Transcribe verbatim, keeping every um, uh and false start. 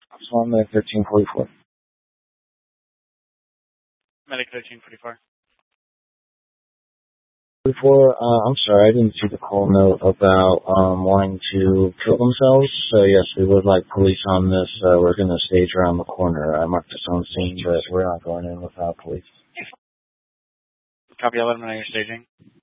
Option Medic thirteen forty-four. Medic thirteen forty-four. Before, uh, I'm sorry, I didn't see the call note about um, wanting to kill themselves. So yes, we would like police on this. Uh, we're going to stage around the corner. I marked this on scene, but we're not going in without police. Copy, I'll let them know you're staging.